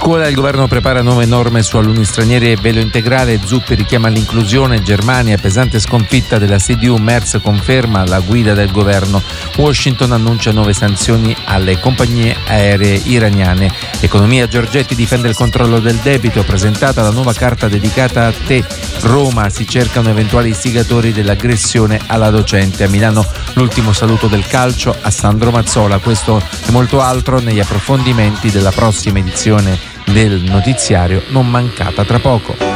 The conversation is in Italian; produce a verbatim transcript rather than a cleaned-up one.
Scuola, il governo prepara nuove norme su alunni stranieri e velo integrale. Zuppi richiama l'inclusione. Germania, pesante sconfitta della C D U. Merz conferma la guida del governo. Washington annuncia nuove sanzioni alle compagnie aeree iraniane. Economia, Giorgetti difende il controllo del debito. Presentata la nuova carta dedicata a te. Roma, si cercano eventuali istigatori dell'aggressione alla docente. A Milano l'ultimo saluto del calcio a Sandro Mazzola. Questo e molto altro negli approfondimenti della prossima edizione del notiziario, non mancata tra poco.